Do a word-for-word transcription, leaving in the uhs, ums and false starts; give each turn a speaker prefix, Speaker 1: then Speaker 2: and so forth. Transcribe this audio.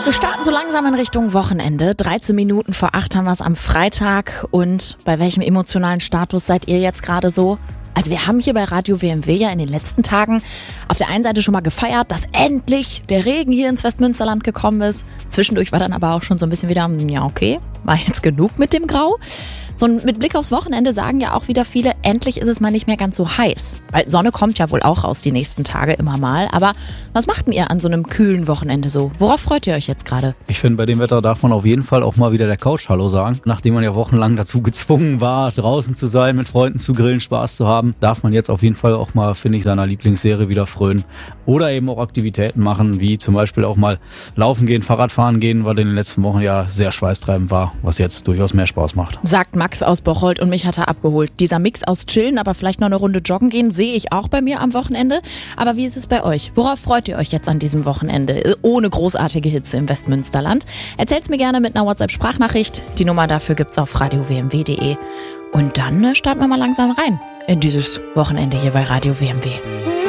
Speaker 1: Wir starten so langsam in Richtung Wochenende. dreizehn Minuten vor acht haben wir es am Freitag. Und bei welchem emotionalen Status seid ihr jetzt gerade so? Also wir haben hier bei Radio W M W ja in den letzten Tagen auf der einen Seite schon mal gefeiert, dass endlich der Regen hier ins Westmünsterland gekommen ist. Zwischendurch war dann aber auch schon so ein bisschen wieder, ja okay, war jetzt genug mit dem Grau. So mit Blick aufs Wochenende sagen ja auch wieder viele, endlich ist es mal nicht mehr ganz so heiß. Weil Sonne kommt ja wohl auch raus die nächsten Tage immer mal. Aber was macht denn ihr an so einem kühlen Wochenende so? Worauf freut ihr euch jetzt gerade?
Speaker 2: Ich finde, bei dem Wetter darf man auf jeden Fall auch mal wieder der Couch Hallo sagen. Nachdem man ja wochenlang dazu gezwungen war, draußen zu sein, mit Freunden zu grillen, Spaß zu haben, darf man jetzt auf jeden Fall auch mal, finde ich, seiner Lieblingsserie wieder frönen. Oder eben auch Aktivitäten machen, wie zum Beispiel auch mal laufen gehen, Fahrradfahren gehen, weil in den letzten Wochen ja sehr schweißtreibend war, was jetzt durchaus mehr Spaß macht.
Speaker 1: Sagt Max aus Bocholt und mich hat er abgeholt. Dieser Mix aus Chillen, aber vielleicht noch eine Runde joggen gehen, sehe ich auch bei mir am Wochenende. Aber wie ist es bei euch? Worauf freut ihr euch jetzt an diesem Wochenende? Ohne großartige Hitze im Westmünsterland. Erzählt's mir gerne mit einer WhatsApp-Sprachnachricht. Die Nummer dafür gibt's auf radio w m w punkt de. Und dann starten wir mal langsam rein in dieses Wochenende hier bei Radio W M W.